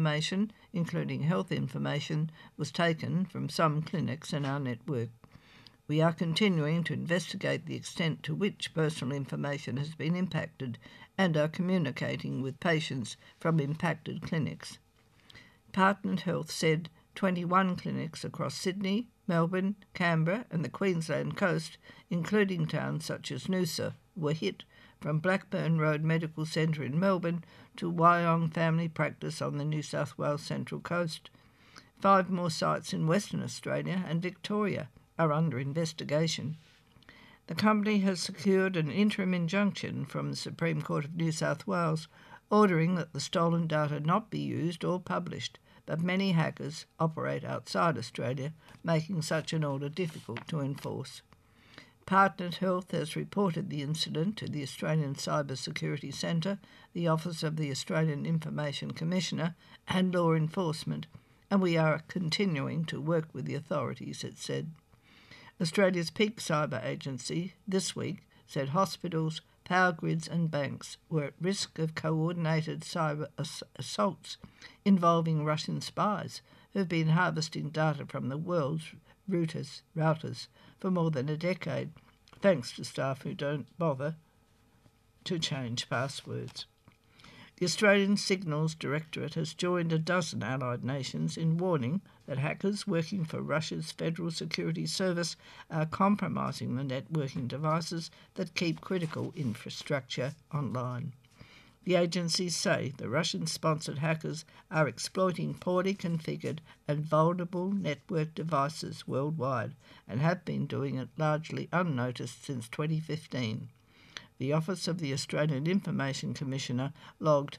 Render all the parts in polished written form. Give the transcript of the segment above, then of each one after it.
information, including health information, was taken from some clinics in our network. We are continuing to investigate the extent to which personal information has been impacted and are communicating with patients from impacted clinics. Partnered Health said 21 clinics across Sydney, Melbourne, Canberra and the Queensland coast, including towns such as Noosa, were hit, from Blackburn Road Medical Centre in Melbourne to Wyong Family Practice on the New South Wales Central Coast. 5 more sites in Western Australia and Victoria are under investigation. The company has secured an interim injunction from the Supreme Court of New South Wales ordering that the stolen data not be used or published, but many hackers operate outside Australia, making such an order difficult to enforce. Partnered Health has reported the incident to the Australian Cyber Security Centre, the Office of the Australian Information Commissioner and Law Enforcement, and we are continuing to work with the authorities, it said. Australia's peak cyber agency this week said hospitals, power grids and banks were at risk of coordinated cyber assaults involving Russian spies who have been harvesting data from the world's routers for more than a decade, thanks to staff who don't bother to change passwords. The Australian Signals Directorate has joined a dozen allied nations in warning that hackers working for Russia's Federal Security Service are compromising the networking devices that keep critical infrastructure online. The agencies say the Russian-sponsored hackers are exploiting poorly configured and vulnerable network devices worldwide and have been doing it largely unnoticed since 2015. The Office of the Australian Information Commissioner logged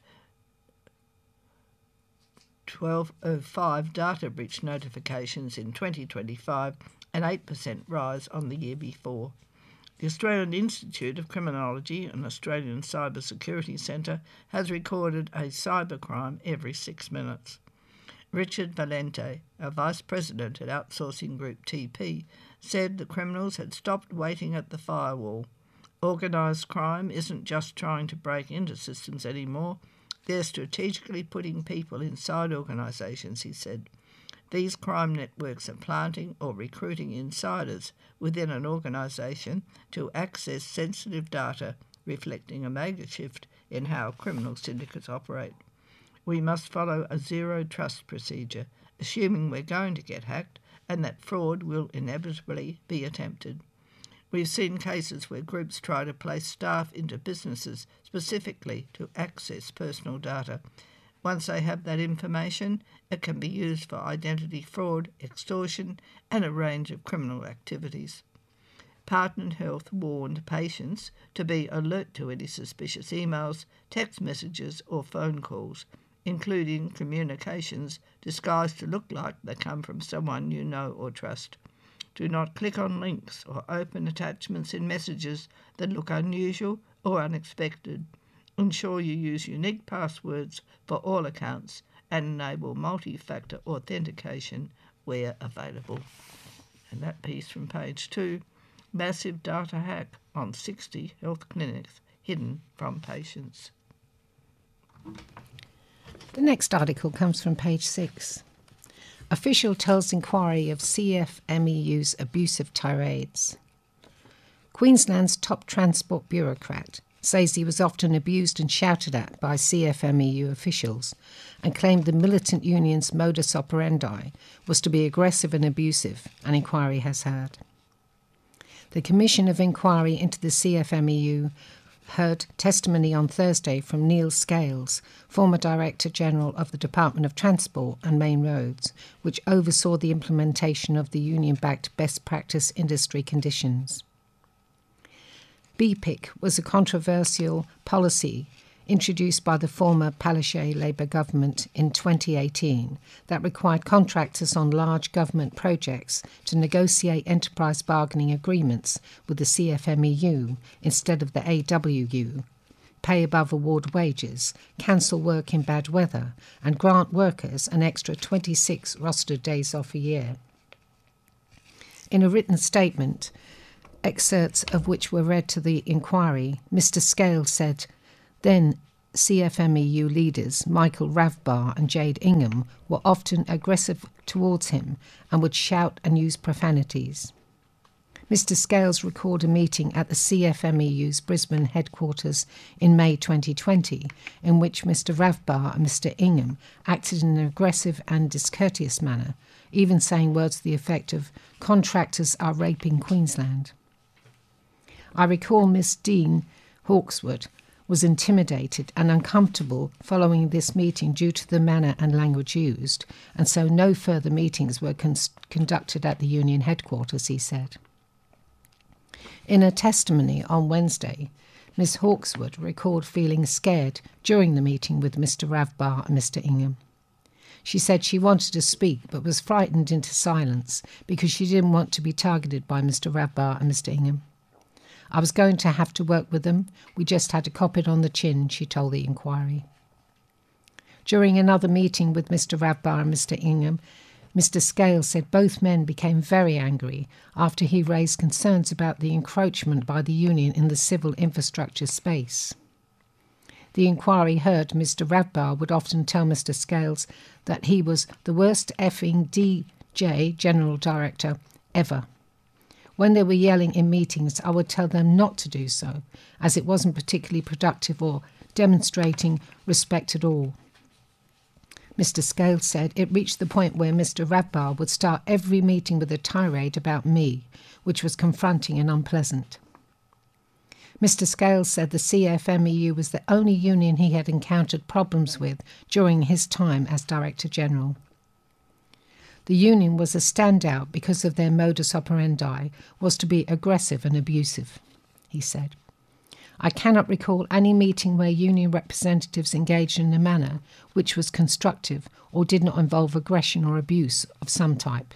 1,205 data breach notifications in 2025, an 8% rise on the year before. The Australian Institute of Criminology and Australian Cyber Security Centre has recorded a cybercrime every 6 minutes. Richard Valente, a vice president at outsourcing group TP, said the criminals had stopped waiting at the firewall. Organised crime isn't just trying to break into systems anymore. They're strategically putting people inside organisations, he said. These crime networks are planting or recruiting insiders within an organisation to access sensitive data, reflecting a major shift in how criminal syndicates operate. We must follow a zero-trust procedure, assuming we're going to get hacked and that fraud will inevitably be attempted. We've seen cases where groups try to place staff into businesses specifically to access personal data. Once they have that information, it can be used for identity fraud, extortion, and a range of criminal activities. Partnered Health warned patients to be alert to any suspicious emails, text messages, or phone calls, including communications disguised to look like they come from someone you know or trust. Do not click on links or open attachments in messages that look unusual or unexpected. Ensure you use unique passwords for all accounts and enable multi-factor authentication where available. And that piece from page 2, massive data hack on 60 health clinics hidden from patients. The next article comes from page 6. Official tells inquiry of CFMEU's abusive tirades. Queensland's top transport bureaucrat says he was often abused and shouted at by CFMEU officials and claimed the militant union's modus operandi was to be aggressive and abusive, an inquiry has had. The Commission of Inquiry into the CFMEU heard testimony on Thursday from Neil Scales, former Director General of the Department of Transport and Main Roads, which oversaw the implementation of the union-backed best practice industry conditions. BPIC was a controversial policy introduced by the former Palaszczuk Labour government in 2018 that required contractors on large government projects to negotiate enterprise bargaining agreements with the CFMEU instead of the AWU, pay above award wages, cancel work in bad weather, and grant workers an extra 26 rostered days off a year. In a written statement, excerpts of which were read to the inquiry, Mr. Scales said, "Then CFMEU leaders Michael Ravbar and Jade Ingham were often aggressive towards him and would shout and use profanities. Mr Scales recalled a meeting at the CFMEU's Brisbane headquarters in May 2020 in which Mr Ravbar and Mr Ingham acted in an aggressive and discourteous manner, even saying words to the effect of "contractors are raping Queensland." I recall Miss Dean Hawkesworth was intimidated and uncomfortable following this meeting due to the manner and language used, and so no further meetings were conducted at the union headquarters, he said. In a testimony on Wednesday, Miss Hawkesworth recalled feeling scared during the meeting with Mr Ravbar and Mr Ingham. She said she wanted to speak but was frightened into silence because she didn't want to be targeted by Mr Ravbar and Mr Ingham. "I was going to have to work with them. We just had to cop it on the chin," she told the inquiry. During another meeting with Mr Ravbar and Mr Ingham, Mr Scales said both men became very angry after he raised concerns about the encroachment by the union in the civil infrastructure space. The inquiry heard Mr Ravbar would often tell Mr Scales that he was the worst effing DJ, General Director, ever. When they were yelling in meetings, I would tell them not to do so, as it wasn't particularly productive or demonstrating respect at all. Mr Scales said it reached the point where Mr Ravbar would start every meeting with a tirade about me, which was confronting and unpleasant. Mr Scales said the CFMEU was the only union he had encountered problems with during his time as Director General. The union was a standout because of their modus operandi was to be aggressive and abusive, he said. I cannot recall any meeting where union representatives engaged in a manner which was constructive or did not involve aggression or abuse of some type.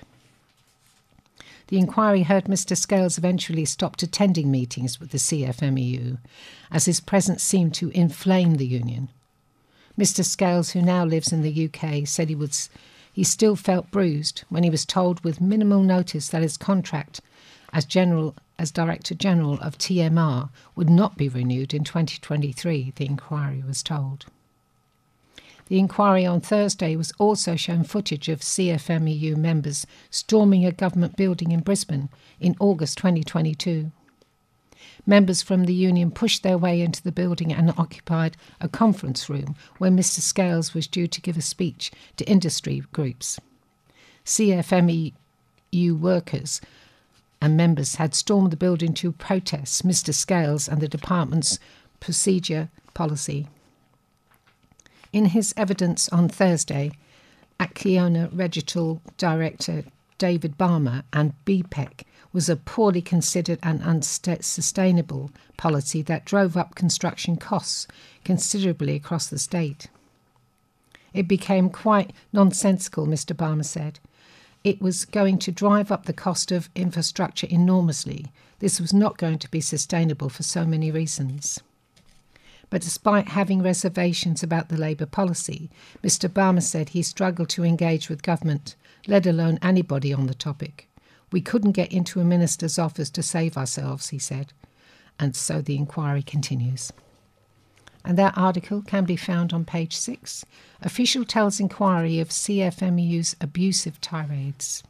The inquiry heard Mr Scales eventually stopped attending meetings with the CFMEU, as his presence seemed to inflame the union. Mr Scales, who now lives in the UK, said he still felt bruised when he was told with minimal notice that his contract as Director General of TMR would not be renewed in 2023, the inquiry was told. The inquiry on Thursday was also shown footage of CFMEU members storming a government building in Brisbane in August 2022. Members from the union pushed their way into the building and occupied a conference room where Mr Scales was due to give a speech to industry groups. CFMEU workers and members had stormed the building to protest Mr Scales and the department's procedure policy. In his evidence on Thursday, Acciona Regional Director David Balmer and BPEC was a poorly considered and unsustainable policy that drove up construction costs considerably across the state. It became quite nonsensical, Mr Balmer said. It was going to drive up the cost of infrastructure enormously. This was not going to be sustainable for so many reasons. But despite having reservations about the Labour policy, Mr Balmer said he struggled to engage with government, let alone anybody on the topic. We couldn't get into a minister's office to save ourselves, he said. And so the inquiry continues. And that article can be found on page 6. Official tells inquiry of CFMEU's abusive tirades.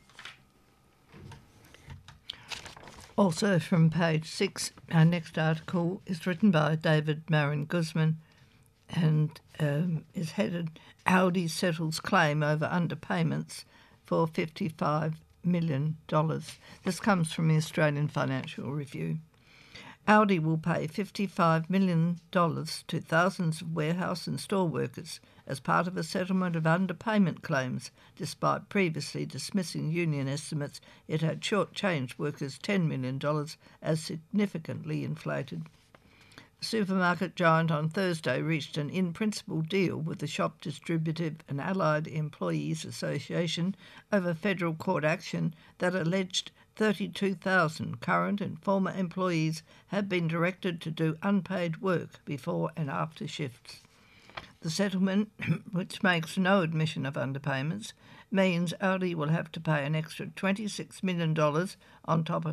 Also from page 6, our next article is written by David Marin Guzman and is headed Audi settles claim over underpayments for $55 million. This comes from the Australian Financial Review. Audi will pay $55 million to thousands of warehouse and store workers as part of a settlement of underpayment claims, despite previously dismissing union estimates it had shortchanged workers $10 million as significantly inflated. The supermarket giant on Thursday reached an in-principle deal with the Shop Distributive and Allied Employees Association over federal court action that alleged 32,000 current and former employees have been directed to do unpaid work before and after shifts. The settlement, which makes no admission of underpayments, means Audi will have to pay an extra $26 million on top of the $29 million it has already paid to employees. Audi will pay $55 million to thousands of warehouse and store workers as part of a settlement of underpayments claims, despite previously dismissing union estimates it had shortchanged workers $10 million as significantly inflated. The supermarket giant on Thursday reached an in-principle deal with the Shop Distributive and Allied Employees Association over federal court action that alleged 32,000 current and former employees have been directed to do unpaid work before and after shifts. The settlement, which makes no admission of underpayments, means Audi will have to pay an extra $26 million on top of the $29 million it has already paid to employees.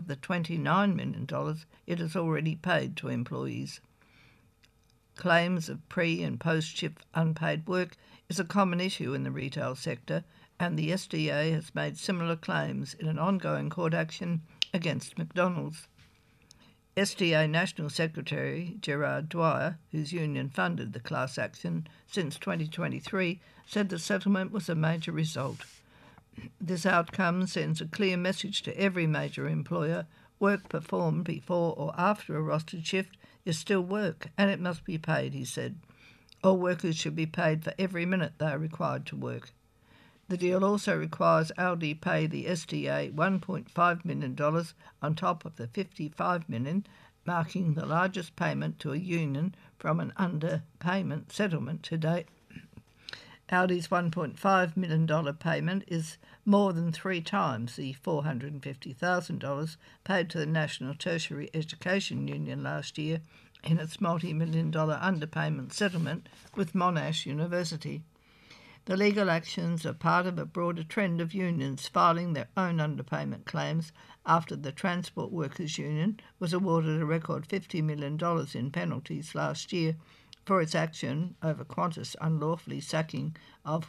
Claims of pre- and post-shift unpaid work is a common issue in the retail sector, and the SDA has made similar claims in an ongoing court action against McDonald's. SDA National Secretary Gerard Dwyer, whose union funded the class action since 2023, said the settlement was a major result. This outcome sends a clear message to every major employer: work performed before or after a rostered shift is still work, and it must be paid, he said. All workers should be paid for every minute they are required to work. The deal also requires Aldi pay the SDA $1.5 million on top of the $55 million, marking the largest payment to a union from an underpayment settlement to date. Aldi's $1.5 million payment is more than 3 times the $450,000 paid to the National Tertiary Education Union last year in its multi-million-dollar underpayment settlement with Monash University. The legal actions are part of a broader trend of unions filing their own underpayment claims after the Transport Workers Union was awarded a record $50 million in penalties last year for its action over Qantas unlawfully sacking of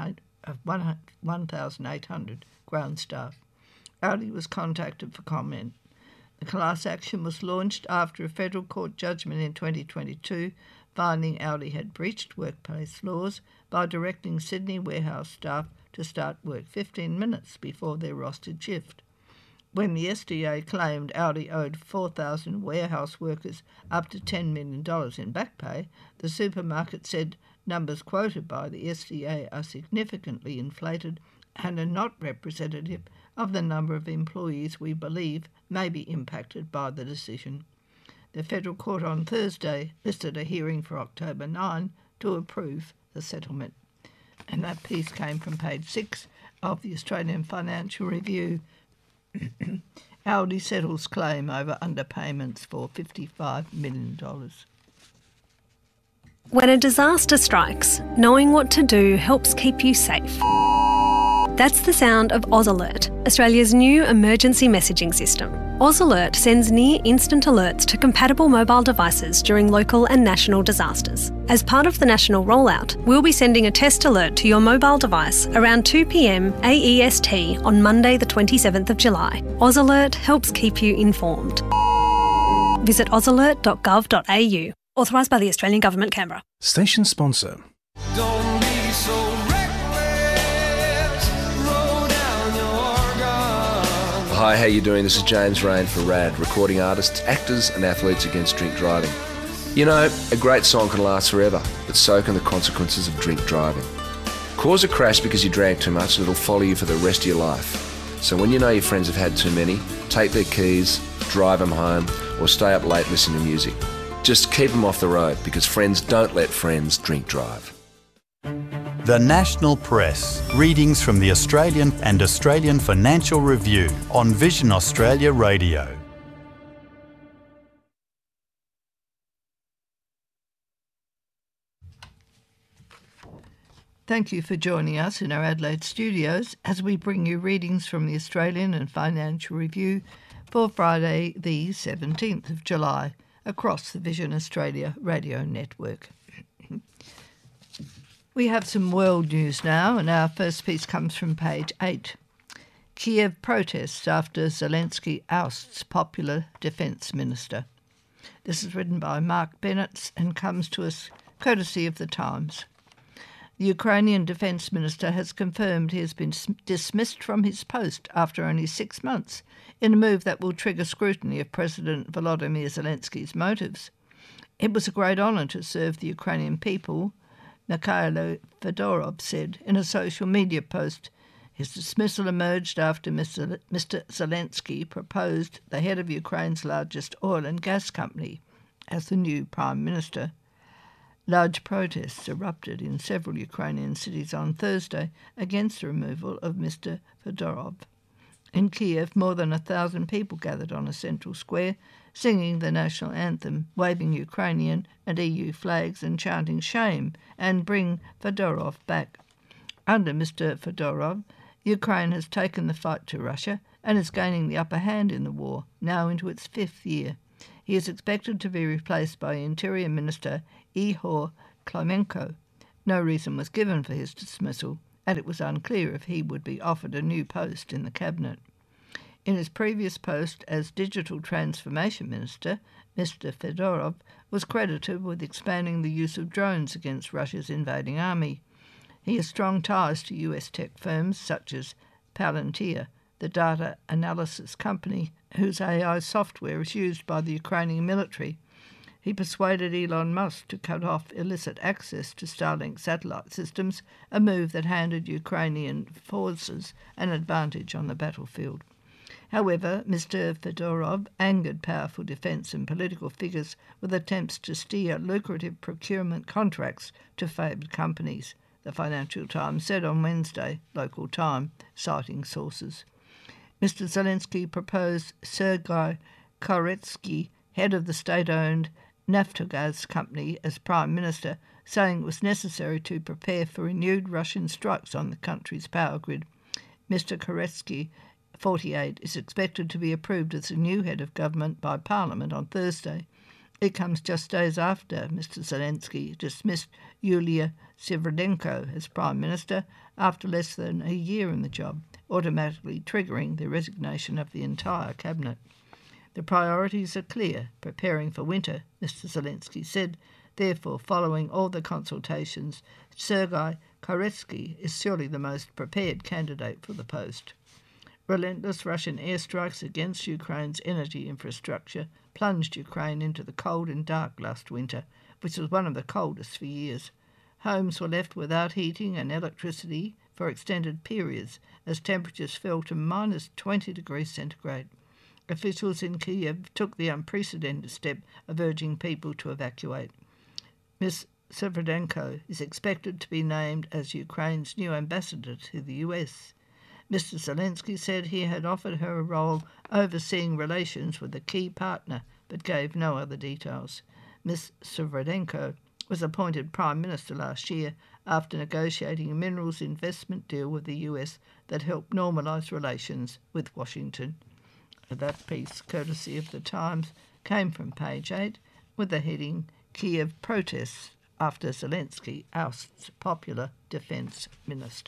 1,800 ground staff. Audi was contacted for comment. The class action was launched after a federal court judgment in 2022 finding Audi had breached workplace laws by directing Sydney warehouse staff to start work 15 minutes before their rostered shift. When the SDA claimed Audi owed 4,000 warehouse workers up to $10 million in back pay, the supermarket said numbers quoted by the SDA are significantly inflated and are not representative of the number of employees we believe may be impacted by the decision. The federal court on Thursday listed a hearing for October 9 to approve the settlement. And that piece came from page 6 of the Australian Financial Review. Aldi settles claim over underpayments for $55 million. When a disaster strikes, knowing what to do helps keep you safe. That's the sound of Oz Alert, Australia's new emergency messaging system. Oz Alert sends near-instant alerts to compatible mobile devices during local and national disasters. As part of the national rollout, we'll be sending a test alert to your mobile device around 2 p.m. AEST on Monday the 27th of July. Oz Alert helps keep you informed. Visit ozalert.gov.au. Authorised by the Australian Government, Canberra. Station sponsor. Don't be so reckless, roll down your gun. Hi, how you doing? This is James Rain for RAD, recording artists, actors and athletes against drink driving. You know, a great song can last forever, but so can the consequences of drink driving. Cause a crash because you drank too much and it'll follow you for the rest of your life. So when you know your friends have had too many, take their keys, drive them home, or stay up late listening to music. Just keep them off the road because friends don't let friends drink drive. The National Press. Readings from the Australian and Australian Financial Review on Vision Australia Radio. Thank you for joining us in our Adelaide studios as we bring you readings from the Australian and Financial Review for Friday the 17th of July. Across the Vision Australia radio network. We have some world news now, and our first piece comes from page 8. Kiev protests after Zelensky ousts popular defence minister. This is written by Mark Bennett and comes to us courtesy of The Times. The Ukrainian defence minister has confirmed he has been dismissed from his post after only 6 months, in a move that will trigger scrutiny of President Volodymyr Zelensky's motives. It was a great honour to serve the Ukrainian people, Mikhailo Fedorov said in a social media post. His dismissal emerged after Mr. Zelensky proposed the head of Ukraine's largest oil and gas company as the new Prime Minister. Large protests erupted in several Ukrainian cities on Thursday against the removal of Mr. Fedorov. In Kiev, more than 1,000 people gathered on a central square, singing the national anthem, waving Ukrainian and EU flags and chanting "Shame" and "Bring Fedorov back." Under Mr. Fedorov, Ukraine has taken the fight to Russia and is gaining the upper hand in the war, now into its 5th year. He is expected to be replaced by Interior Minister Ihor Klimenko. No reason was given for his dismissal, and it was unclear if he would be offered a new post in the cabinet. In his previous post as Digital Transformation Minister, Mr. Fedorov was credited with expanding the use of drones against Russia's invading army. He has strong ties to US tech firms such as Palantir, the data analysis company whose AI software is used by the Ukrainian military. He persuaded Elon Musk to cut off illicit access to Starlink satellite systems, a move that handed Ukrainian forces an advantage on the battlefield. However, Mr. Fedorov angered powerful defence and political figures with attempts to steer lucrative procurement contracts to favoured companies, the Financial Times said on Wednesday, local time, citing sources. Mr. Zelensky proposed Sergei Koretsky, head of the state-owned Naftogaz company, as Prime Minister, saying it was necessary to prepare for renewed Russian strikes on the country's power grid. Mr. Koretsky, 48, is expected to be approved as the new head of government by Parliament on Thursday. It comes just days after Mr. Zelensky dismissed Yulia Sviridenko as Prime Minister after less than a year in the job, automatically triggering the resignation of the entire cabinet. The priorities are clear, preparing for winter, Mr. Zelensky said. Therefore, following all the consultations, Sergei Koretsky is surely the most prepared candidate for the post. Relentless Russian airstrikes against Ukraine's energy infrastructure plunged Ukraine into the cold and dark last winter, which was one of the coldest for years. Homes were left without heating and electricity for extended periods as temperatures fell to minus 20 degrees centigrade. Officials in Kiev took the unprecedented step of urging people to evacuate. Ms. Sviridenko is expected to be named as Ukraine's new ambassador to the US. Mr. Zelensky said he had offered her a role overseeing relations with a key partner, but gave no other details. Ms. Sviridenko was appointed Prime Minister last year after negotiating a minerals investment deal with the US that helped normalise relations with Washington. That piece, courtesy of The Times, came from page 8 with the heading Kiev protests after Zelensky ousts popular defence minister.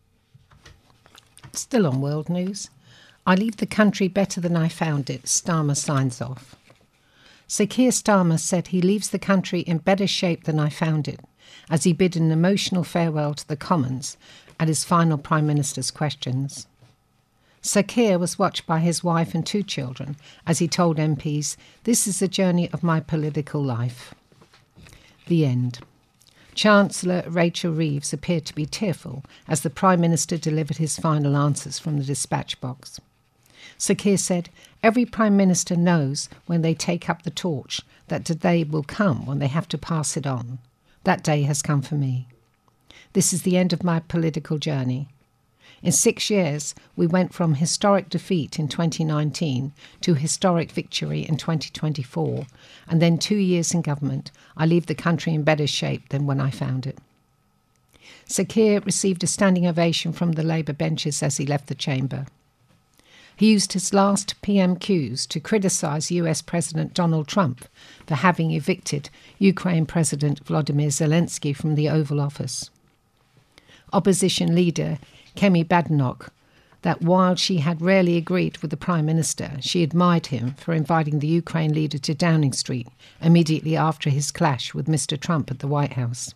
Still on world news. I leave the country better than I found it, Starmer signs off. Sir Keir Starmer said he leaves the country in better shape than I found it, as he bid an emotional farewell to the Commons at his final Prime Minister's questions. Sir Keir was watched by his wife and 2 children as he told MPs, "This is the journey of my political life." The end. Chancellor Rachel Reeves appeared to be tearful as the Prime Minister delivered his final answers from the dispatch box. Sir Keir said, "Every Prime Minister knows when they take up the torch that the day will come when they have to pass it on. That day has come for me. This is the end of my political journey. In 6 years, we went from historic defeat in 2019 to historic victory in 2024, and then 2 years in government. I leave the country in better shape than when I found it." Sir Keir received a standing ovation from the Labour benches as he left the chamber. He used his last PMQs to criticise US President Donald Trump for having evicted Ukraine President Volodymyr Zelensky from the Oval Office. Opposition leader Kemi Badenoch that while she had rarely agreed with the Prime Minister, she admired him for inviting the Ukraine leader to Downing Street immediately after his clash with Mr. Trump at the White House.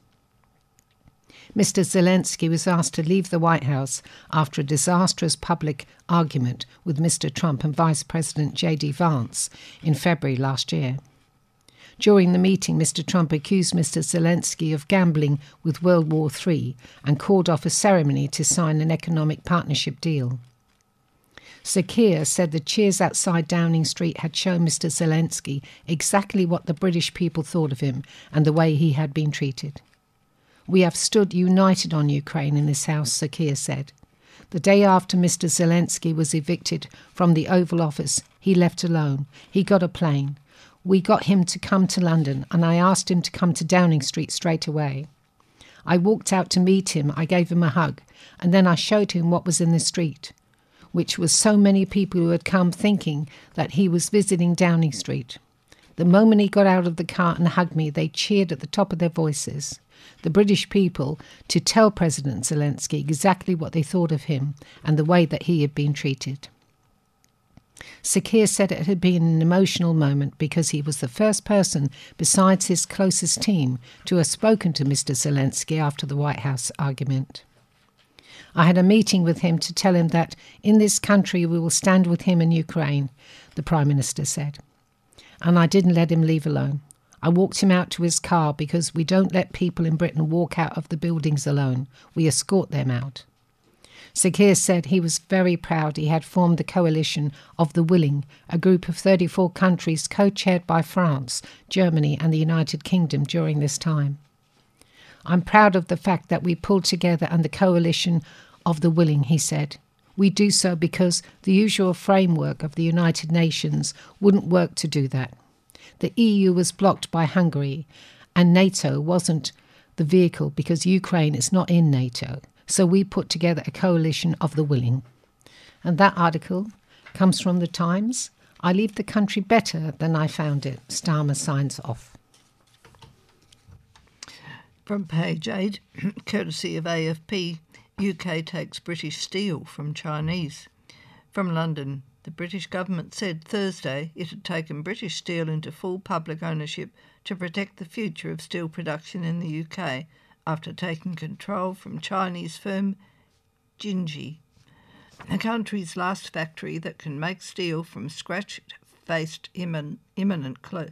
Mr. Zelensky was asked to leave the White House after a disastrous public argument with Mr. Trump and Vice President J.D. Vance in February last year. During the meeting, Mr. Trump accused Mr. Zelensky of gambling with World War III and called off a ceremony to sign an economic partnership deal. Sir Keir said the cheers outside Downing Street had shown Mr. Zelensky exactly what the British people thought of him and the way he had been treated. "We have stood united on Ukraine in this House," Sir Keir said. The day after Mr. Zelensky was evicted from the Oval Office, he left alone. He got a plane. We got him to come to London, and I asked him to come to Downing Street straight away. I walked out to meet him, I gave him a hug, and then I showed him what was in the street, which was so many people who had come thinking that he was visiting Downing Street. The moment he got out of the car and hugged me, they cheered at the top of their voices, the British people, to tell President Zelensky exactly what they thought of him and the way that he had been treated. Sakir said it had been an emotional moment because he was the first person besides his closest team to have spoken to Mr. Zelensky after the White House argument. I had a meeting with him to tell him that in this country we will stand with him in Ukraine, the Prime Minister said. And I didn't let him leave alone. I walked him out to his car because we don't let people in Britain walk out of the buildings alone. We escort them out. Sakir said he was very proud he had formed the coalition of the Willing, a group of 34 countries co-chaired by France, Germany and the United Kingdom during this time. I'm proud of the fact that we pulled together and the coalition of the Willing, he said. We do so because the usual framework of the United Nations wouldn't work to do that. The EU was blocked by Hungary and NATO wasn't the vehicle because Ukraine is not in NATO. So we put together a coalition of the willing. And that article comes from The Times. I leave the country better than I found it. Starmer signs off. From page 8, courtesy of AFP, UK takes British steel from Chinese. From London, the British government said Thursday it had taken British steel into full public ownership to protect the future of steel production in the UK after taking control from Chinese firm Jinji, the country's last factory that can make steel from scratch-faced imminent closure.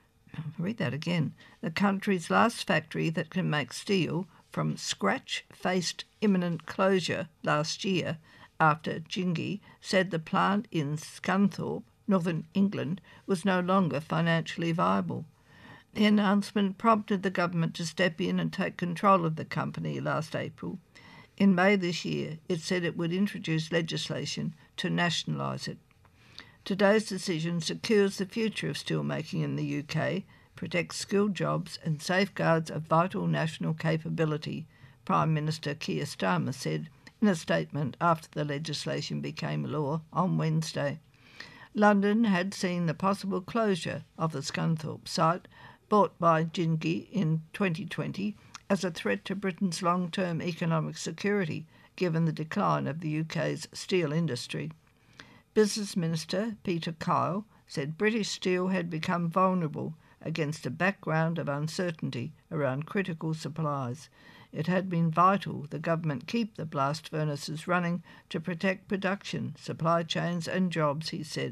The country's last factory that can make steel from scratch-faced imminent closure last year after Jinji said the plant in Scunthorpe, northern England, was no longer financially viable. The announcement prompted the government to step in and take control of the company last April. In May this year, it said it would introduce legislation to nationalise it. Today's decision secures the future of steelmaking in the UK, protects skilled jobs and safeguards a vital national capability, Prime Minister Keir Starmer said in a statement after the legislation became law on Wednesday. London had seen the possible closure of the Scunthorpe site, bought by Jinji in 2020, as a threat to Britain's long-term economic security, given the decline of the UK's steel industry. Business Minister Peter Kyle said British steel had become vulnerable against a background of uncertainty around critical supplies. It had been vital the government keep the blast furnaces running to protect production, supply chains and jobs, he said.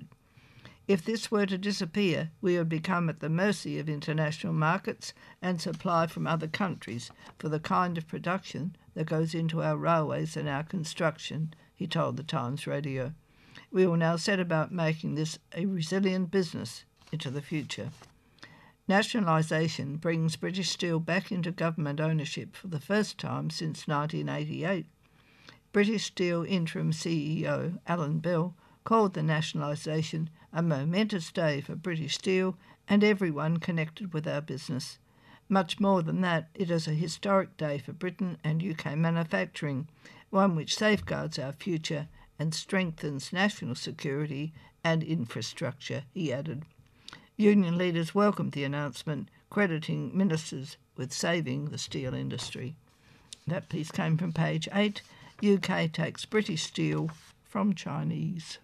If this were to disappear, we would become at the mercy of international markets and supply from other countries for the kind of production that goes into our railways and our construction, he told the Times Radio. We will now set about making this a resilient business into the future. Nationalisation brings British Steel back into government ownership for the first time since 1988. British Steel interim CEO Alan Bell called the nationalisation a momentous day for British Steel and everyone connected with our business. Much more than that, it is a historic day for Britain and UK manufacturing, one which safeguards our future and strengthens national security and infrastructure, he added. Union leaders welcomed the announcement, crediting ministers with saving the steel industry. That piece came from page 8. UK takes British steel from Chinese.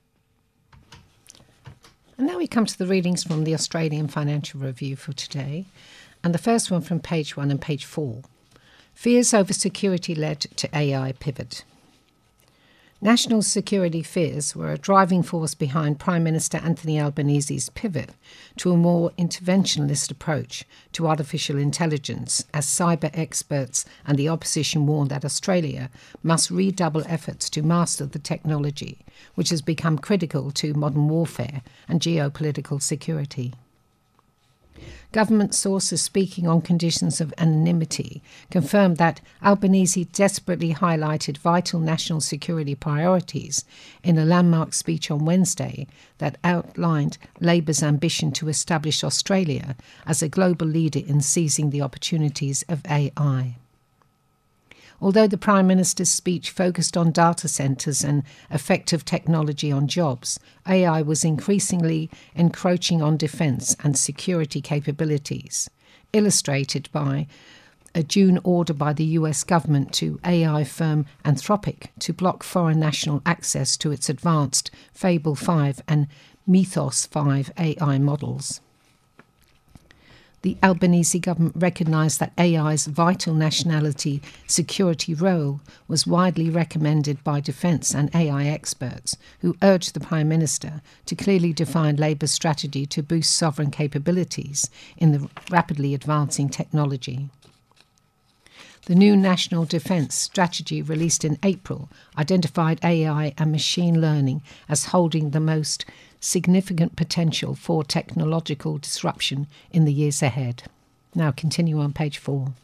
And now we come to the readings from the Australian Financial Review for today. And the first one from page 1 and page 4. Fears over security led to AI pivot. National security fears were a driving force behind Prime Minister Anthony Albanese's pivot to a more interventionist approach to artificial intelligence, as cyber experts and the opposition warned that Australia must redouble efforts to master the technology, which has become critical to modern warfare and geopolitical security. Government sources speaking on conditions of anonymity confirmed that Albanese desperately highlighted vital national security priorities in a landmark speech on Wednesday that outlined Labour's ambition to establish Australia as a global leader in seizing the opportunities of AI. Although the Prime Minister's speech focused on data centres and effective technology on jobs, AI was increasingly encroaching on defence and security capabilities, illustrated by a June order by the US government to AI firm Anthropic to block foreign national access to its advanced Fable 5 and Mythos 5 AI models. The Albanese government recognised that AI's vital nationality security role was widely recommended by defence and AI experts, who urged the Prime Minister to clearly define Labour's strategy to boost sovereign capabilities in the rapidly advancing technology. The new National Defence Strategy released in April identified AI and machine learning as holding the most significant potential for technological disruption in the years ahead. Now continue on page 4.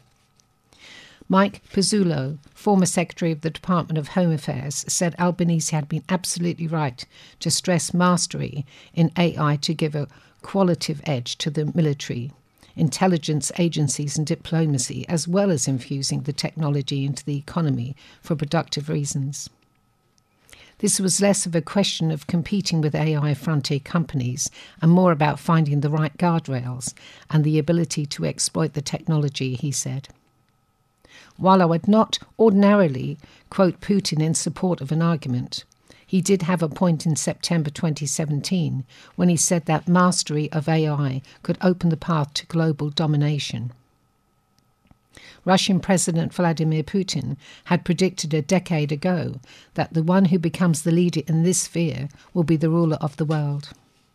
Mike Pezzullo, former Secretary of the Department of Home Affairs, said Albanese had been absolutely right to stress mastery in AI to give a qualitative edge to the military, intelligence agencies and diplomacy, as well as infusing the technology into the economy for productive reasons. This was less of a question of competing with AI frontier companies and more about finding the right guardrails and the ability to exploit the technology, he said. While I would not ordinarily quote Putin in support of an argument, he did have a point in September 2017 when he said that mastery of AI could open the path to global domination. Russian President Vladimir Putin had predicted a decade ago that the one who becomes the leader in this sphere will be the ruler of the world.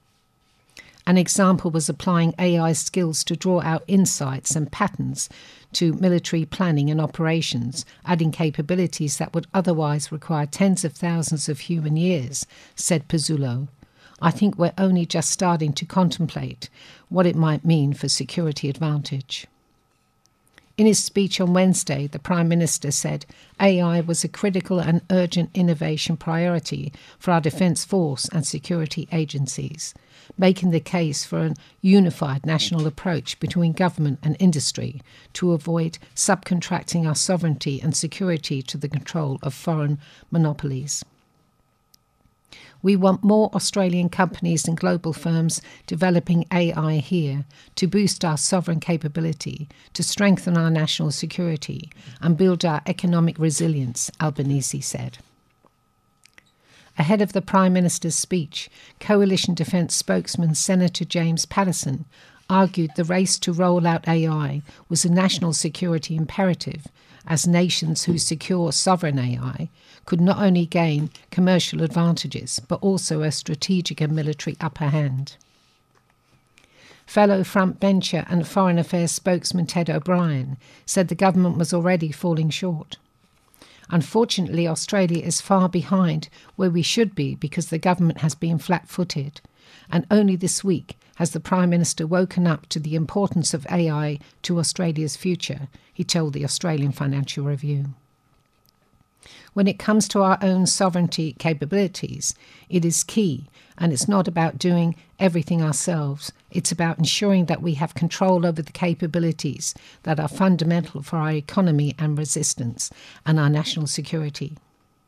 An example was applying AI skills to draw out insights and patterns to military planning and operations, adding capabilities that would otherwise require tens of thousands of human years, said Pezzullo. I think we're only just starting to contemplate what it might mean for security advantage. In his speech on Wednesday, the Prime Minister said AI was a critical and urgent innovation priority for our defence force and security agencies, making the case for a unified national approach between government and industry to avoid subcontracting our sovereignty and security to the control of foreign monopolies. We want more Australian companies and global firms developing AI here to boost our sovereign capability, to strengthen our national security and build our economic resilience, Albanese said. Ahead of the Prime Minister's speech, Coalition Defence spokesman Senator James Paterson argued the race to roll out AI was a national security imperative, as nations who secure sovereign AI could not only gain commercial advantages, but also a strategic and military upper hand. Fellow frontbencher and Foreign Affairs spokesman Ted O'Brien said the government was already falling short. Unfortunately, Australia is far behind where we should be because the government has been flat-footed, and only this week has the Prime Minister woken up to the importance of AI to Australia's future, he told the Australian Financial Review. When it comes to our own sovereignty capabilities, it is key, and it's not about doing everything ourselves. It's about ensuring that we have control over the capabilities that are fundamental for our economy and resistance and our national security.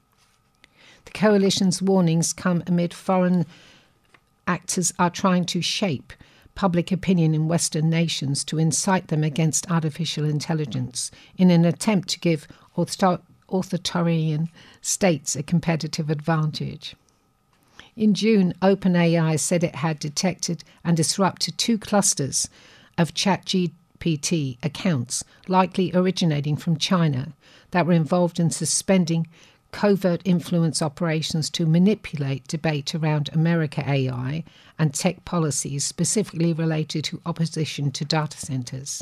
The coalition's warnings come amid foreign actors are trying to shape public opinion in Western nations to incite them against artificial intelligence in an attempt to give authoritarian states a competitive advantage. In June, OpenAI said it had detected and disrupted 2 clusters of ChatGPT accounts, likely originating from China, that were involved in suspending covert influence operations to manipulate debate around America AI and tech policies specifically related to opposition to data centres.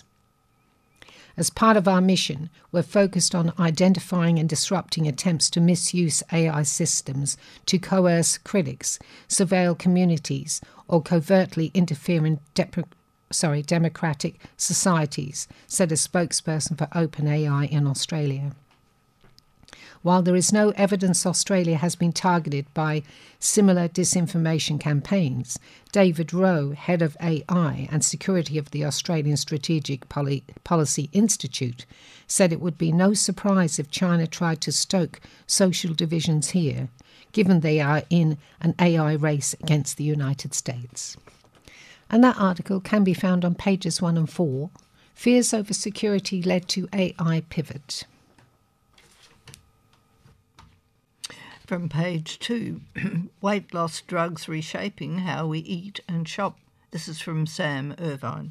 As part of our mission, we're focused on identifying and disrupting attempts to misuse AI systems to coerce critics, surveil communities, or covertly interfere in democratic societies, said a spokesperson for OpenAI in Australia. While there is no evidence Australia has been targeted by similar disinformation campaigns, David Rowe, head of AI and security of the Australian Strategic Policy Institute, said it would be no surprise if China tried to stoke social divisions here, given they are in an AI race against the United States. And that article can be found on pages 1 and 4. Fears over security led to AI pivot. From page 2, weight loss drugs reshaping how we eat and shop. This is from Sam Irvine.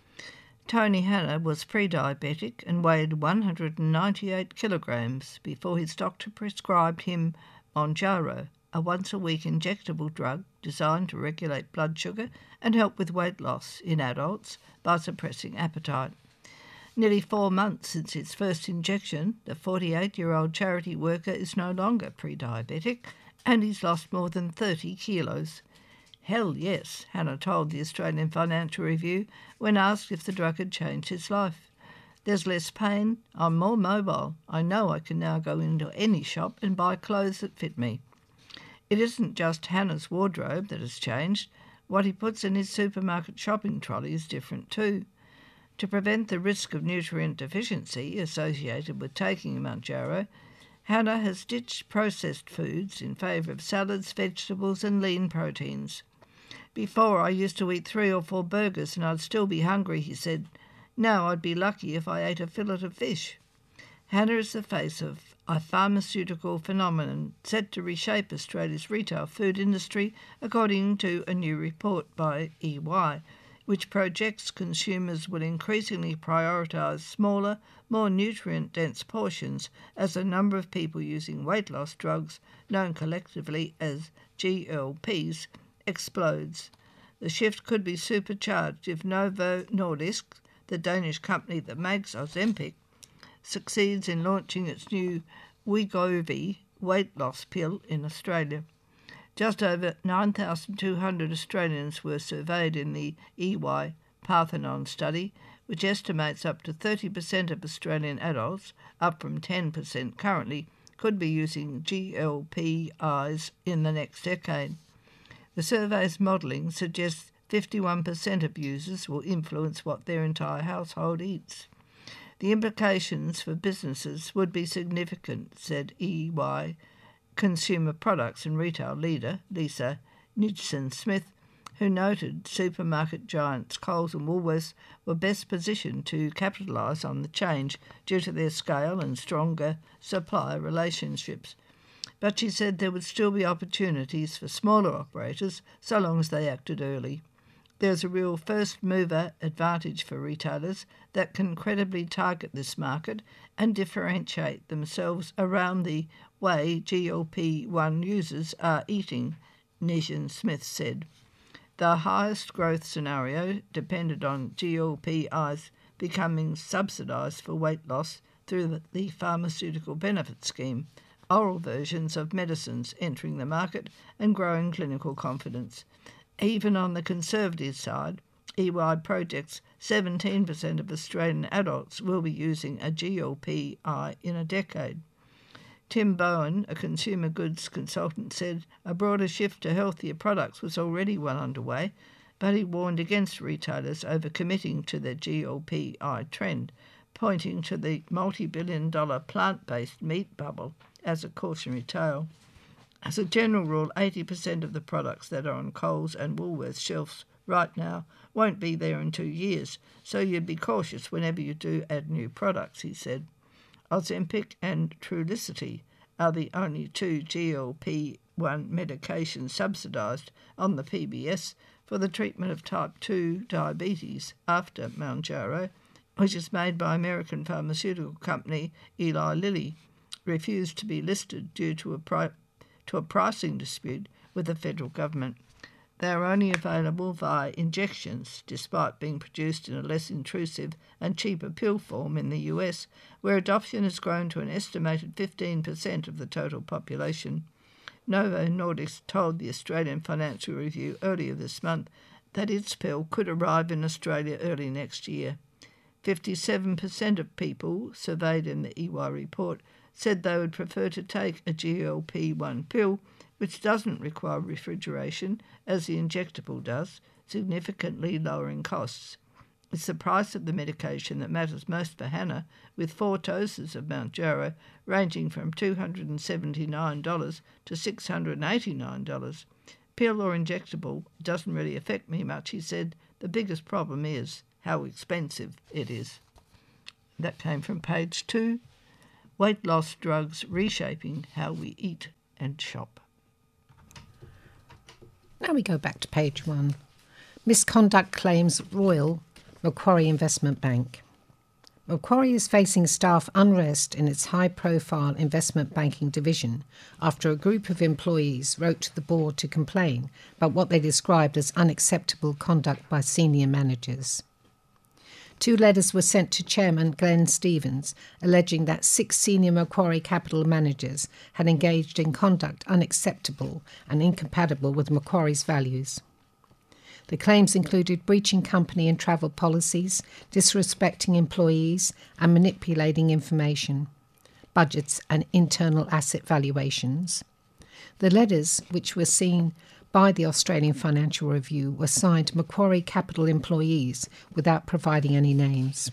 Tony Hanna was pre-diabetic and weighed 198 kilograms before his doctor prescribed him Mounjaro, a once-a-week injectable drug designed to regulate blood sugar and help with weight loss in adults by suppressing appetite. Nearly 4 months since his first injection, the 48-year-old charity worker is no longer pre-diabetic and he's lost more than 30 kilos. Hell yes, Hanna told the Australian Financial Review when asked if the drug had changed his life. There's less pain, I'm more mobile, I know I can now go into any shop and buy clothes that fit me. It isn't just Hanna's wardrobe that has changed, what he puts in his supermarket shopping trolley is different too. To prevent the risk of nutrient deficiency associated with taking Mounjaro, Hanna has ditched processed foods in favour of salads, vegetables and lean proteins. Before I used to eat 3 or 4 burgers and I'd still be hungry, he said. Now I'd be lucky if I ate a fillet of fish. Hanna is the face of a pharmaceutical phenomenon set to reshape Australia's retail food industry, according to a new report by EY, which projects consumers will increasingly prioritise smaller, more nutrient-dense portions as the number of people using weight loss drugs, known collectively as GLPs, explodes. The shift could be supercharged if Novo Nordisk, the Danish company that makes Ozempic, succeeds in launching its new Wegovy weight loss pill in Australia. Just over 9,200 Australians were surveyed in the EY Parthenon study, which estimates up to 30% of Australian adults, up from 10% currently, could be using GLP-1s in the next decade. The survey's modelling suggests 51% of users will influence what their entire household eats. The implications for businesses would be significant, said EY Consumer Products and Retail leader Lisa Nijssen-Smith, who noted supermarket giants Coles and Woolworths were best positioned to capitalise on the change due to their scale and stronger supplier relationships. But she said there would still be opportunities for smaller operators so long as they acted early. There's a real first-mover advantage for retailers that can credibly target this market and differentiate themselves around the way GLP-1 users are eating, Nijssen-Smith said. The highest growth scenario depended on GLP-1s becoming subsidised for weight loss through the Pharmaceutical Benefit Scheme, oral versions of medicines entering the market and growing clinical confidence. Even on the conservative side, EY projects 17% of Australian adults will be using a GLP-1 in a decade. Tim Bowen, a consumer goods consultant, said a broader shift to healthier products was already well underway, but he warned against retailers overcommitting to the GLP-1 trend, pointing to the multi-billion-dollar plant-based meat bubble as a cautionary tale. As a general rule, 80% of the products that are on Coles and Woolworths shelves right now won't be there in 2 years, so you'd be cautious whenever you do add new products, he said. Ozempic and Trulicity are the only 2 GLP-1 medications subsidised on the PBS for the treatment of type 2 diabetes after Mounjaro, which is made by American pharmaceutical company Eli Lilly, refused to be listed due to a pricing dispute with the federal government. They are only available via injections, despite being produced in a less intrusive and cheaper pill form in the US, where adoption has grown to an estimated 15% of the total population. Novo Nordisk told the Australian Financial Review earlier this month that its pill could arrive in Australia early next year. 57% of people surveyed in the EY report said they would prefer to take a GLP-1 pill, which doesn't require refrigeration, as the injectable does, significantly lowering costs. It's the price of the medication that matters most for Hannah, with 4 doses of Mounjaro ranging from $279 to $689. Pill or injectable doesn't really affect me much, he said. The biggest problem is how expensive it is. That came from page 2. Weight loss drugs reshaping how we eat and shop. Now we go back to page 1. Misconduct claims Royal Macquarie Investment Bank. Macquarie is facing staff unrest in its high-profile investment banking division after a group of employees wrote to the board to complain about what they described as unacceptable conduct by senior managers. 2 letters were sent to Chairman Glenn Stevens, alleging that 6 senior Macquarie Capital managers had engaged in conduct unacceptable and incompatible with Macquarie's values. The claims included breaching company and travel policies, disrespecting employees, and manipulating information, budgets and internal asset valuations. The letters, which were seen by the Australian Financial Review, were signed Macquarie Capital employees without providing any names.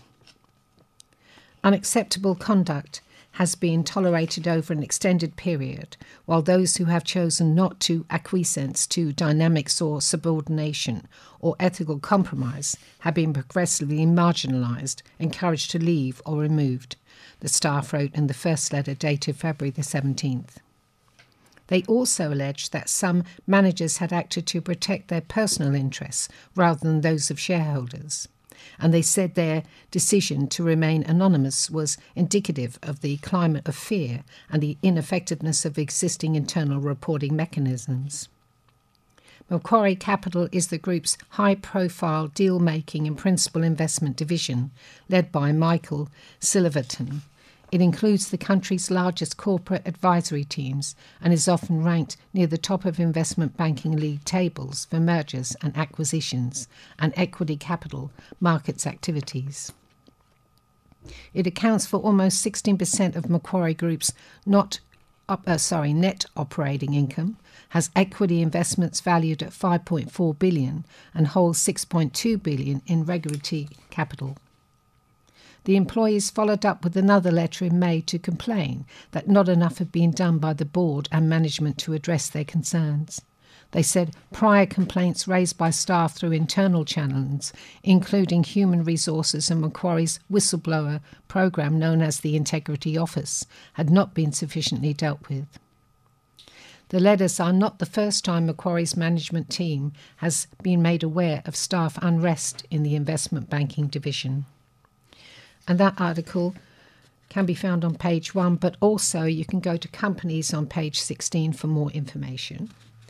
Unacceptable conduct has been tolerated over an extended period, while those who have chosen not to acquiesce to dynamics or subordination or ethical compromise have been progressively marginalised, encouraged to leave or removed, the staff wrote in the first letter dated February the 17th. They also alleged that some managers had acted to protect their personal interests rather than those of shareholders, and they said their decision to remain anonymous was indicative of the climate of fear and the ineffectiveness of existing internal reporting mechanisms. Macquarie Capital is the group's high-profile deal-making and principal investment division, led by Michael Silverton. It includes the country's largest corporate advisory teams and is often ranked near the top of investment banking league tables for mergers and acquisitions and equity capital markets activities. It accounts for almost 16% of Macquarie Group's net operating income, has equity investments valued at $5.4 billion and holds $6.2 billion in regulatory capital. The employees followed up with another letter in May to complain that not enough had been done by the board and management to address their concerns. They said prior complaints raised by staff through internal channels, including human resources and Macquarie's whistleblower program known as the Integrity Office, had not been sufficiently dealt with. The letters are not the first time Macquarie's management team has been made aware of staff unrest in the investment banking division. And that article can be found on page 1, but also you can go to companies on page 16 for more information.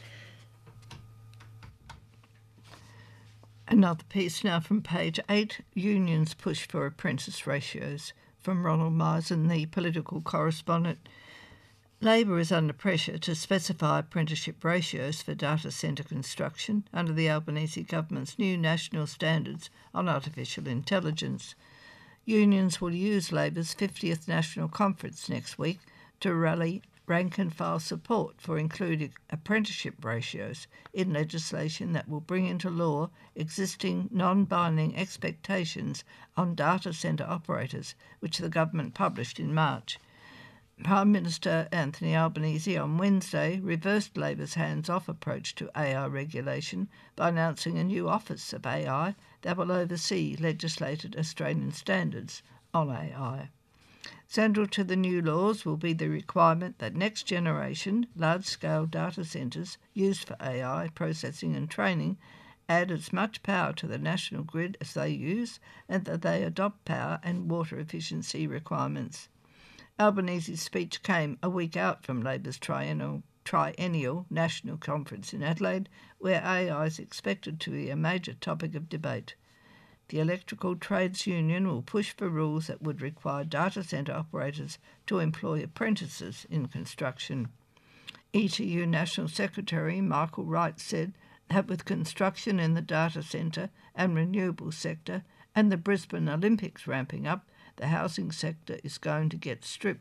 Another piece now from page 8, Unions push for apprentice ratios, from Ronald Misen, the political correspondent. Labor is under pressure to specify apprenticeship ratios for data centre construction under the Albanese government's new national standards on artificial intelligence. Unions will use Labor's 50th National Conference next week to rally rank-and-file support for including apprenticeship ratios in legislation that will bring into law existing non-binding expectations on data centre operators, which the government published in March. Prime Minister Anthony Albanese on Wednesday reversed Labor's hands-off approach to AI regulation by announcing a new Office of AI that will oversee legislated Australian standards on AI. Central to the new laws will be the requirement that next-generation large-scale data centres used for AI processing and training add as much power to the national grid as they use and that they adopt power and water efficiency requirements. Albanese's speech came a week out from Labor's triennial national conference in Adelaide, where AI is expected to be a major topic of debate. The Electrical Trades Union will push for rules that would require data centre operators to employ apprentices in construction. ETU National Secretary Michael Wright said that with construction in the data centre and renewable sector and the Brisbane Olympics ramping up, the housing sector is going to get stripped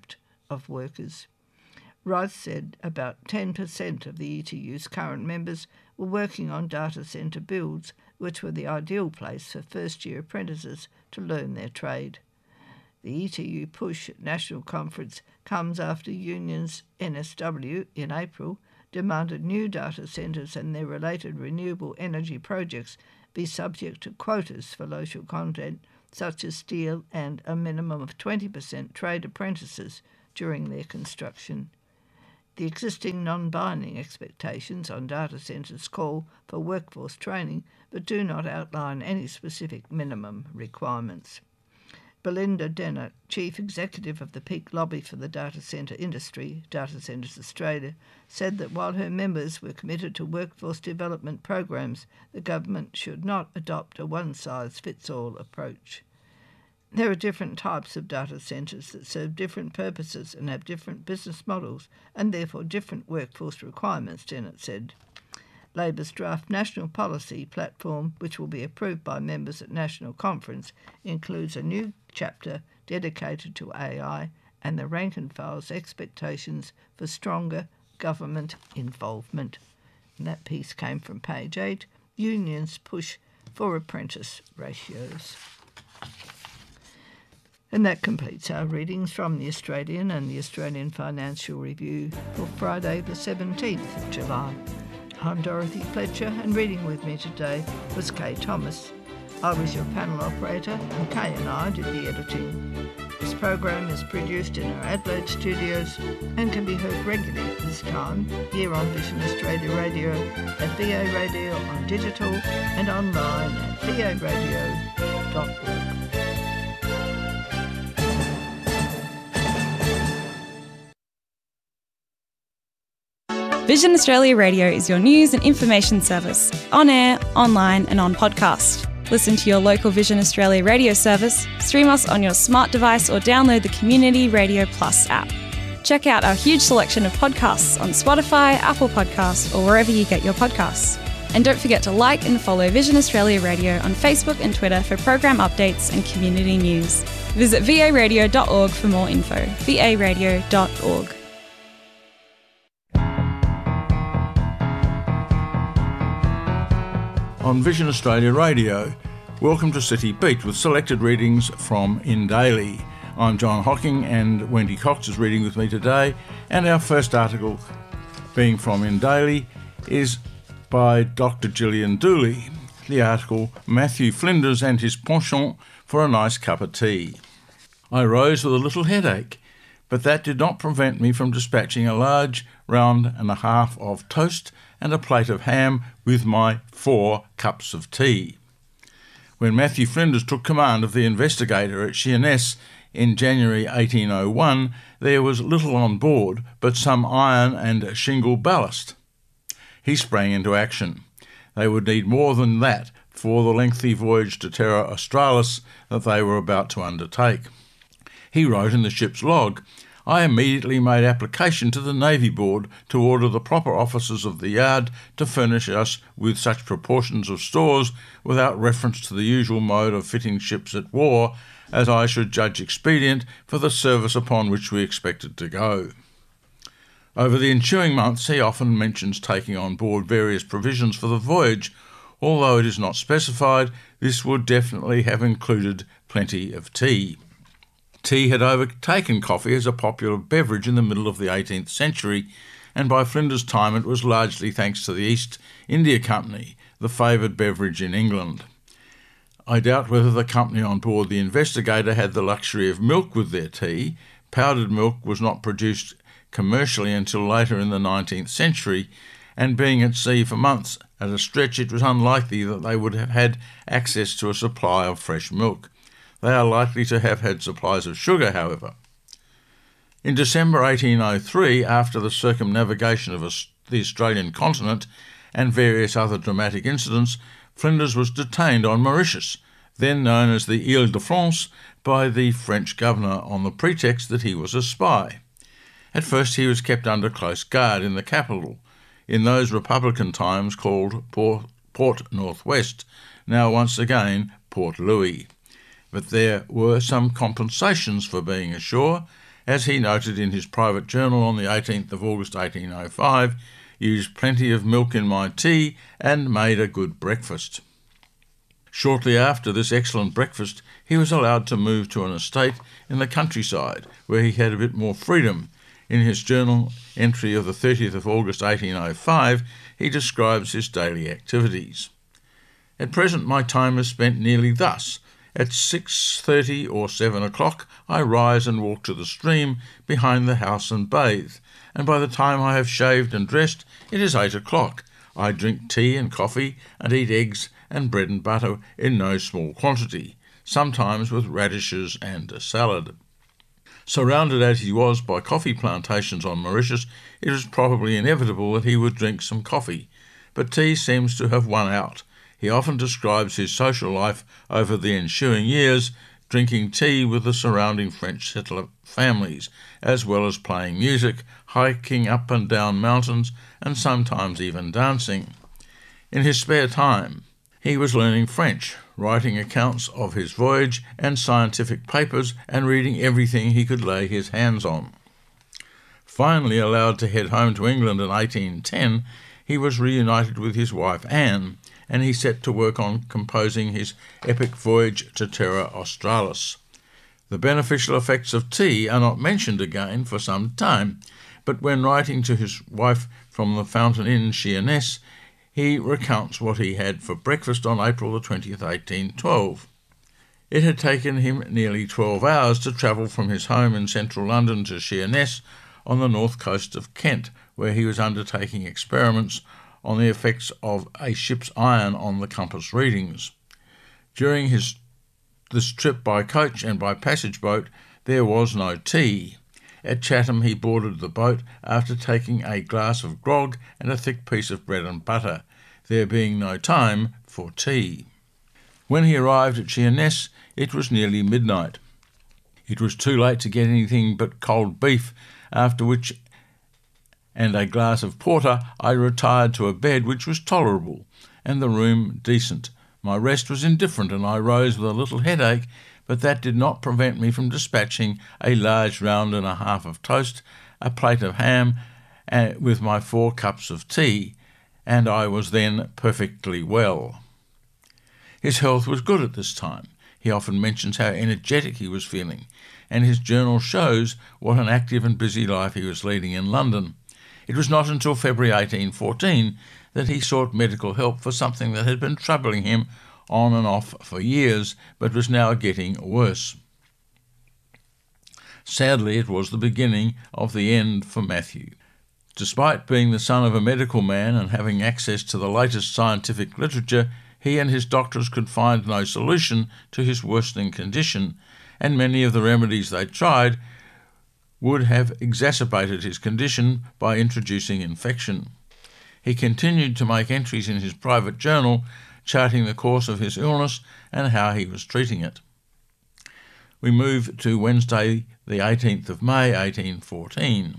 of workers. Rice said about 10% of the ETU's current members were working on data centre builds, which were the ideal place for first-year apprentices to learn their trade. The ETU push at National Conference comes after unions NSW in April demanded new data centres and their related renewable energy projects be subject to quotas for local content such as steel and a minimum of 20% trade apprentices during their construction. The existing non-binding expectations on data centres call for workforce training but do not outline any specific minimum requirements. Belinda Dennett, Chief Executive of the Peak Lobby for the Data Centre Industry, Data Centres Australia, said that while her members were committed to workforce development programs, the government should not adopt a one-size-fits-all approach. There are different types of data centres that serve different purposes and have different business models and therefore different workforce requirements, Dennett said. Labor's draft national policy platform, which will be approved by members at National Conference, includes a new chapter dedicated to AI and the rank and file's expectations for stronger government involvement. And that piece came from page 8, Unions Push for Apprentice Ratios. And that completes our readings from the Australian and the Australian Financial Review for Friday the 17th of July. I'm Dorothy Fletcher, and reading with me today was Kay Thomas. I was your panel operator, and Kay and I did the editing. This program is produced in our Adelaide studios and can be heard regularly at this time here on Vision Australia Radio, at VA Radio on digital and online at varadio.org. Vision Australia Radio is your news and information service, on air, online and on podcast. Listen to your local Vision Australia radio service, stream us on your smart device or download the Community Radio Plus app. Check out our huge selection of podcasts on Spotify, Apple Podcasts or wherever you get your podcasts. And don't forget to like and follow Vision Australia Radio on Facebook and Twitter for program updates and community news. Visit varadio.org for more info. varadio.org. On Vision Australia Radio, welcome to City Beat with selected readings from Indaly. I'm John Hocking and Wendy Cox is reading with me today, and our first article, being from Indaly, is by Dr. Gillian Dooley. The article, Matthew Flinders and his penchant for a nice cup of tea. I rose with a little headache, but that did not prevent me from dispatching a large round and a half of toast and a plate of ham with my 4 cups of tea. When Matthew Flinders took command of the Investigator at Sheerness in January 1801, there was little on board but some iron and shingle ballast. He sprang into action. They would need more than that for the lengthy voyage to Terra Australis that they were about to undertake. He wrote in the ship's log, I immediately made application to the Navy Board to order the proper officers of the yard to furnish us with such proportions of stores without reference to the usual mode of fitting ships at war as I should judge expedient for the service upon which we expected to go. Over the ensuing months he often mentions taking on board various provisions for the voyage. Although it is not specified, this would definitely have included plenty of tea. Tea had overtaken coffee as a popular beverage in the middle of the 18th century, and by Flinders' time it was largely thanks to the East India Company, the favoured beverage in England. I doubt whether the company on board the Investigator had the luxury of milk with their tea. Powdered milk was not produced commercially until later in the 19th century, and being at sea for months at a stretch, it was unlikely that they would have had access to a supply of fresh milk. They are likely to have had supplies of sugar, however. In December 1803, after the circumnavigation of the Australian continent and various other dramatic incidents, Flinders was detained on Mauritius, then known as the Ile de France, by the French governor on the pretext that he was a spy. At first he was kept under close guard in the capital, in those Republican times called Port Northwest, now once again Port Louis. But there were some compensations for being ashore, as he noted in his private journal on the 18th of August 1805, used plenty of milk in my tea and made a good breakfast. Shortly after this excellent breakfast, he was allowed to move to an estate in the countryside where he had a bit more freedom. In his journal entry of the 30th of August 1805, he describes his daily activities. At present my time is spent nearly thus. At 6:30 or 7 o'clock I rise and walk to the stream behind the house and bathe, and by the time I have shaved and dressed it is 8 o'clock. I drink tea and coffee and eat eggs and bread and butter in no small quantity, sometimes with radishes and a salad. Surrounded as he was by coffee plantations on Mauritius, it was probably inevitable that he would drink some coffee, but tea seems to have won out. He often describes his social life over the ensuing years, drinking tea with the surrounding French settler families, as well as playing music, hiking up and down mountains, and sometimes even dancing. In his spare time, he was learning French, writing accounts of his voyage and scientific papers, and reading everything he could lay his hands on. Finally allowed to head home to England in 1810, he was reunited with his wife Anne, and he set to work on composing his epic voyage to Terra Australis. The beneficial effects of tea are not mentioned again for some time, but when writing to his wife from the Fountain Inn, Sheerness, he recounts what he had for breakfast on April the 20th, 1812. It had taken him nearly 12 hours to travel from his home in central London to Sheerness on the north coast of Kent, where he was undertaking experiments on the effects of a ship's iron on the compass readings. During this trip by coach and by passage boat, there was no tea. At Chatham he boarded the boat after taking a glass of grog and a thick piece of bread and butter, there being no time for tea. When he arrived at Sheerness, it was nearly midnight. It was too late to get anything but cold beef, after which and a glass of porter I retired to a bed which was tolerable, and the room decent. My rest was indifferent, and I rose with a little headache, but that did not prevent me from dispatching a large round and a half of toast, a plate of ham, with my 4 cups of tea, and I was then perfectly well. His health was good at this time. He often mentions how energetic he was feeling, and his journal shows what an active and busy life he was leading in London. It was not until February 1814 that he sought medical help for something that had been troubling him on and off for years, but was now getting worse. Sadly, it was the beginning of the end for Matthew. Despite being the son of a medical man and having access to the latest scientific literature, he and his doctors could find no solution to his worsening condition, and many of the remedies they tried would have exacerbated his condition by introducing infection. He continued to make entries in his private journal, charting the course of his illness and how he was treating it. We move to Wednesday, the 18th of May, 1814.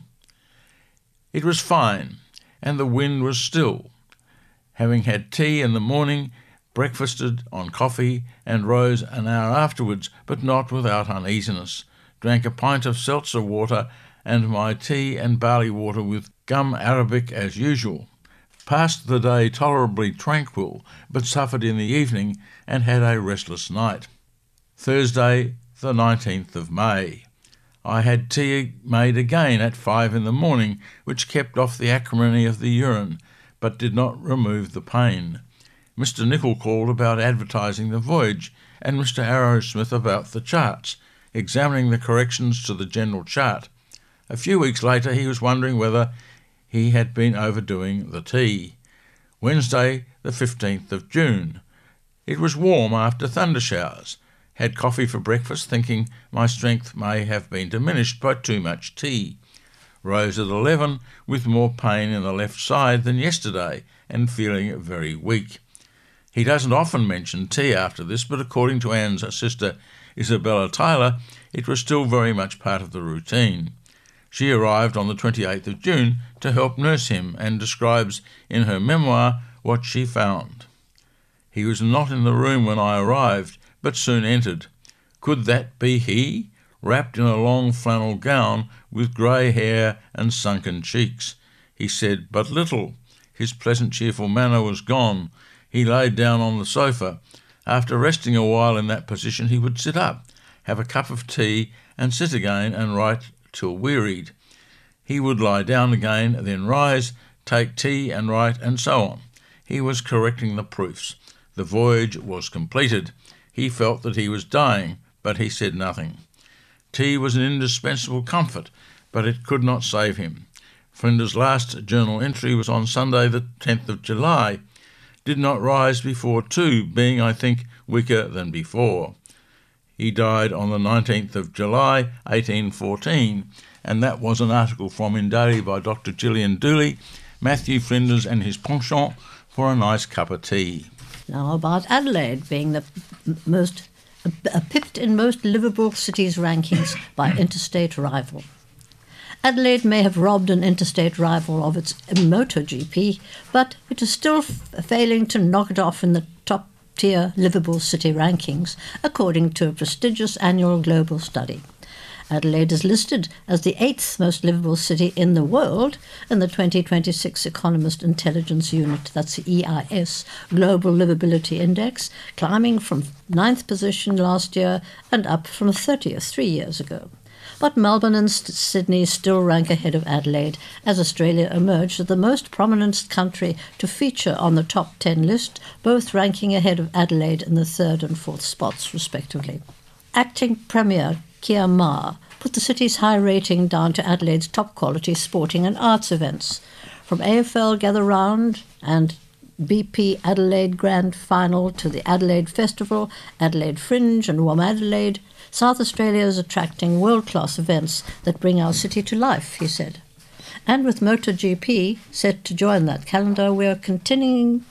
It was fine, and the wind was still. Having had tea in the morning, breakfasted on coffee, and rose an hour afterwards, but not without uneasiness. Drank a pint of seltzer water and my tea and barley water with gum arabic as usual. Passed the day tolerably tranquil, but suffered in the evening and had a restless night. Thursday, the 19th of May. I had tea made again at 5 in the morning, which kept off the acrimony of the urine, but did not remove the pain. Mr. Nicol called about advertising the voyage, and Mr. Arrowsmith about the charts, examining the corrections to the general chart. A few weeks later he was wondering whether he had been overdoing the tea. Wednesday, the 15th of June. It was warm after thunder showers. Had coffee for breakfast, thinking my strength may have been diminished by too much tea. Rose at 11 with more pain in the left side than yesterday and feeling very weak. He doesn't often mention tea after this, but according to Anne's sister Isabella Taylor, it was still very much part of the routine. She arrived on the 28th of June to help nurse him and describes in her memoir what she found. He was not in the room when I arrived, but soon entered. Could that be he? wrapped in a long flannel gown with grey hair and sunken cheeks. He said but little. His pleasant, cheerful manner was gone. He laid down on the sofa. After resting a while in that position, he would sit up, have a cup of tea, and sit again and write till wearied. He would lie down again, then rise, take tea and write, and so on. He was correcting the proofs. The voyage was completed. He felt that he was dying, but he said nothing. Tea was an indispensable comfort, but it could not save him. Flinder's last journal entry was on Sunday the 10th of July. Did not rise before 2, being, I think, weaker than before. He died on the 19th of July, 1814, and that was an article from Indaly by Dr. Gillian Dooley, Matthew Flinders and his penchant for a nice cup of tea. Now about Adelaide being the most pipped in most livable cities rankings by interstate rival. Adelaide may have robbed an interstate rival of its MotoGP, but it is still failing to knock it off in the top-tier livable city rankings, according to a prestigious annual global study. Adelaide is listed as the 8th most livable city in the world in the 2026 Economist Intelligence Unit, that's the EIS, Global Livability Index, climbing from 9th position last year and up from 30th 3 years ago. But Melbourne and Sydney still rank ahead of Adelaide, as Australia emerged as the most prominent country to feature on the top 10 list, both ranking ahead of Adelaide in the 3rd and 4th spots, respectively. Acting Premier Keir Ma put the city's high rating down to Adelaide's top-quality sporting and arts events, from AFL Gather Round and BP Adelaide Grand Final to the Adelaide Festival, Adelaide Fringe and WOMADelaide. South Australia is attracting world-class events that bring our city to life, he said. And with MotoGP set to join that calendar, we are continuing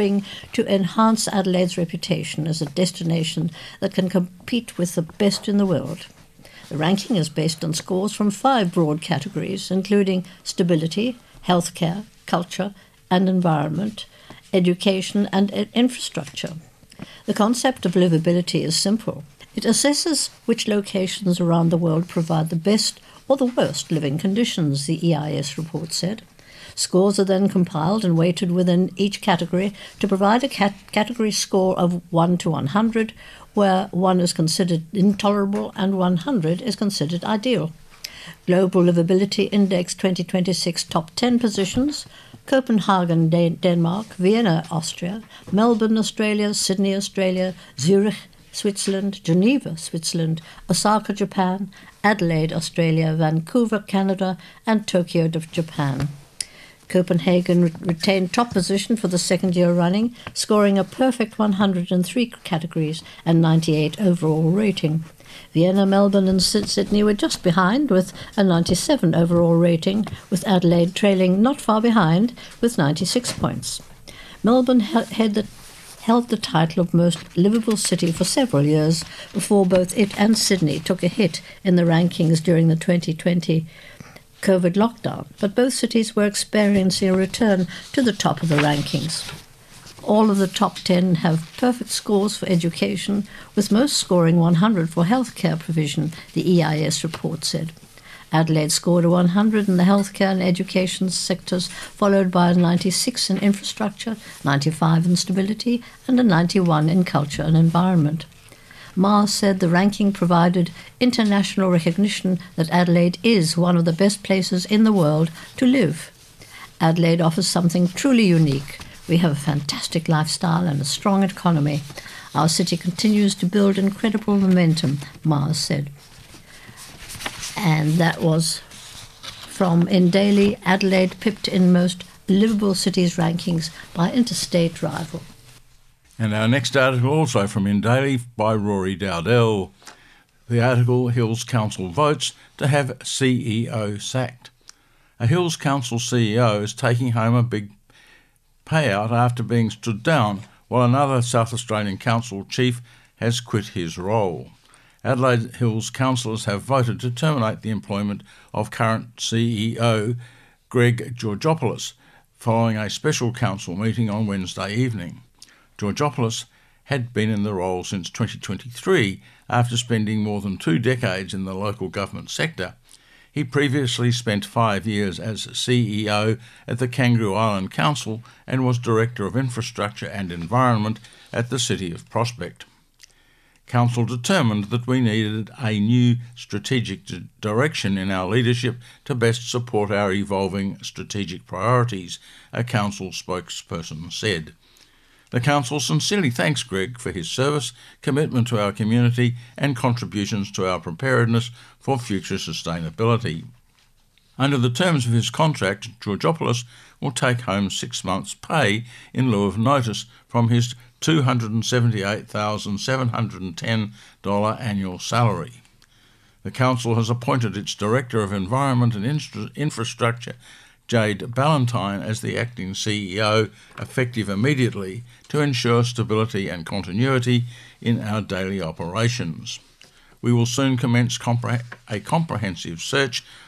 to enhance Adelaide's reputation as a destination that can compete with the best in the world. The ranking is based on scores from 5 broad categories, including stability, healthcare, culture and environment, education and infrastructure. The concept of livability is simple. It assesses which locations around the world provide the best or the worst living conditions, the EIS report said. Scores are then compiled and weighted within each category to provide a category score of 1 to 100, where 1 is considered intolerable and 100 is considered ideal. Global Livability Index 2026 top 10 positions: Copenhagen, Denmark; Vienna, Austria; Melbourne, Australia; Sydney, Australia; Zurich, Switzerland; Geneva, Switzerland; Osaka, Japan; Adelaide, Australia; Vancouver, Canada; and Tokyo, Japan. Copenhagen retained top position for the 2nd year running, scoring a perfect 103 categories and 98 overall rating. Vienna, Melbourne and Sydney were just behind with a 97 overall rating, with Adelaide trailing not far behind with 96 points. Melbourne held the title of most livable city for several years before both it and Sydney took a hit in the rankings during the 2020 COVID lockdown, but both cities were experiencing a return to the top of the rankings. All of the top 10 have perfect scores for education, with most scoring 100 for healthcare provision, the EIS report said. Adelaide scored a 100 in the healthcare and education sectors, followed by a 96 in infrastructure, 95 in stability, and a 91 in culture and environment. Ma said the ranking provided international recognition that Adelaide is one of the best places in the world to live. Adelaide offers something truly unique. We have a fantastic lifestyle and a strong economy. Our city continues to build incredible momentum, Ma said. And that was from Indaly, Adelaide pipped in most livable cities rankings by interstate rival. And our next article, also from Indaly, by Rory Dowdell. The article, Hills Council votes to have CEO sacked. A Hills Council CEO is taking home a big payout after being stood down, while another South Australian council chief has quit his role. Adelaide Hills councillors have voted to terminate the employment of current CEO Greg Georgopoulos following a special council meeting on Wednesday evening. Georgopoulos had been in the role since 2023 after spending more than 2 decades in the local government sector. He previously spent 5 years as CEO at the Kangaroo Island Council and was Director of Infrastructure and Environment at the City of Prospect. Council determined that we needed a new strategic direction in our leadership to best support our evolving strategic priorities, a council spokesperson said. The council sincerely thanks Greg for his service, commitment to our community and contributions to our preparedness for future sustainability. Under the terms of his contract, Georgopoulos will take home 6 months' pay in lieu of notice from his $278,710 annual salary. The council has appointed its Director of Environment and Infrastructure, Jade Ballantyne, as the acting CEO, effective immediately, to ensure stability and continuity in our daily operations. We will soon commence a comprehensive search